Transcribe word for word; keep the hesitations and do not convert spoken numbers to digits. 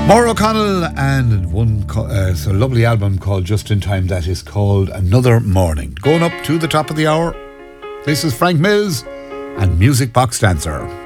Maura O'Connell and one co- uh, it's a lovely album called Just in Time that is called Another Morning. Going up to the top of the hour, this is Frank Mills and Music Box Dancer.